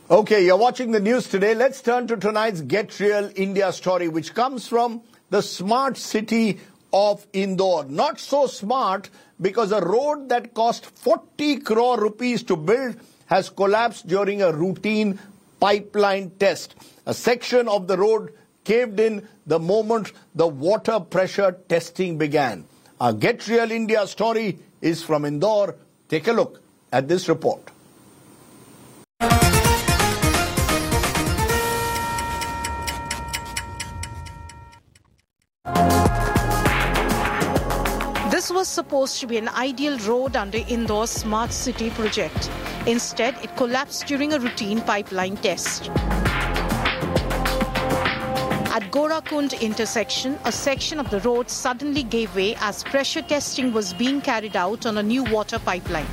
Okay, you're watching the news today. Let's turn to tonight's Get Real India story, which comes from the smart city of Indore. Not so smart because a road that cost 40 crore rupees to build has collapsed during a routine pipeline test. A section of the road caved in the moment the water pressure testing began. Our Get Real India story is from Indore. Take a look at this report. This was supposed to be an ideal road under Indore's Smart City project. Instead, it collapsed during a routine pipeline test. At Gorakund intersection, a section of the road suddenly gave way as pressure testing was being carried out on a new water pipeline.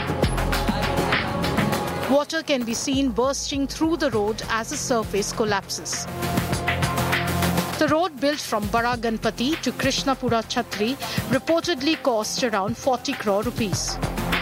Water can be seen bursting through the road as the surface collapses. The road built from Bara Ganpati to Krishnapura Chhatri reportedly cost around 40 crore rupees.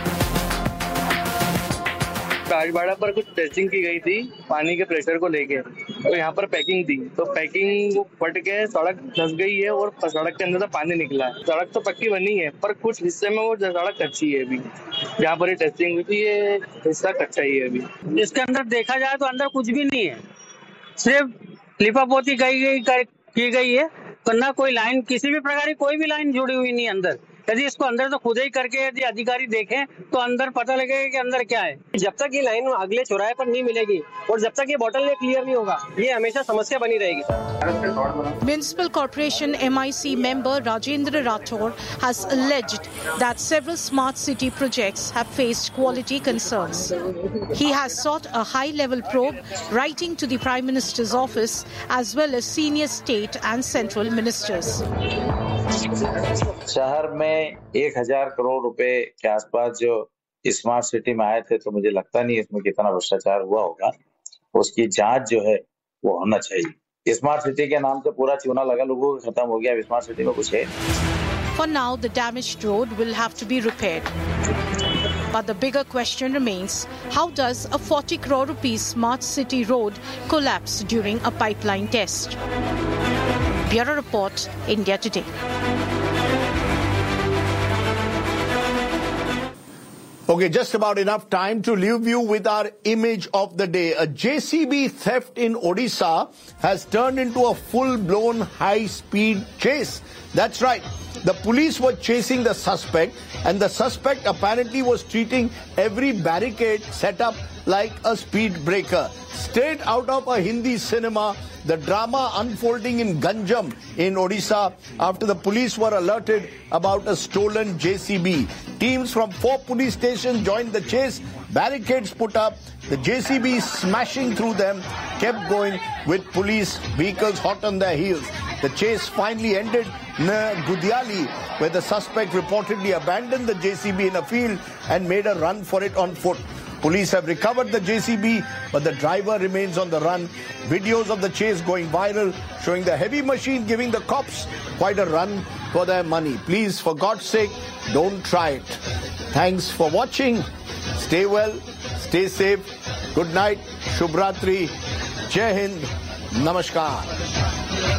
Rajwada पर कुछ testing की गई थी पानी के pressure को लेके, तो यहाँ पर पैकिंग थी, तो पैकिंग फट के सड़क धंस गई है और सड़क के अंदर से पानी निकला है। सड़क तो पक्की बनी है पर कुछ हिस्से में वो सड़क कच्ची है। अभी जहाँ पर ये टेस्टिंग हुई थी ये हिस्सा कच्चा ही है। अभी इसके अंदर देखा जाए तो अंदर कुछ भी नहीं है, सिर्फ लिपापोती की गई है, ना कोई लाइन किसी भी प्रकार की कोई भी लाइन जुड़ी हुई नहीं अंदर। यदि इसको अंदर तो खुद ही करके यदि अधिकारी देखें तो अंदर पता लगेगा कि अंदर क्या है। जब तक ये लाइन अगले चौराहे पर नहीं मिलेगी और जब तक ये बॉटल नेक क्लियर नहीं होगा, ये हमेशा समस्या बनी रहेगी। Municipal Corporation MIC member Rajendra Rathore has alleged that several smart city projects have faced quality concerns. He has sought a high-level probe, writing to the Prime Minister's office as well as senior state and central ministers. शहर में 1000 करोड़ रुपए के आसपास जो smart city में आए थे, तो मुझे लगता नहीं इसमें कितना भ्रष्टाचार हुआ होगा। उसकी जांच जो है वो होना चाहिए। स्मार्ट सिटी के नाम से पूरा चूना लगा लोगों को खत्म हो गया। स्मार्ट सिटी में कुछ है। For now, the damaged road will have to be repaired. But the bigger question remains, how does a 40 crore rupees smart city road collapse during a pipeline test? Bureau Report, India Today. Okay, just about enough time to leave you with our image of the day. A JCB theft in Odisha has turned into a full-blown high-speed chase. That's right. The police were chasing the suspect, and the suspect apparently was treating every barricade set up like a speed breaker. Straight out of a Hindi cinema, the drama unfolding in Ganjam in Odisha after the police were alerted about a stolen JCB. Teams from 4 police stations joined the chase, barricades put up, the JCB smashing through them kept going with police vehicles hot on their heels. The chase finally ended near Gudiali, where the suspect reportedly abandoned the JCB in a field and made a run for it on foot. Police have recovered the JCB, but the driver remains on the run. Videos of the chase going viral, showing the heavy machine giving the cops quite a run for their money. Please, for God's sake, don't try it. Thanks for watching. Stay well, stay safe. Good night, Shubhratri, Jai Hind, Namaskar.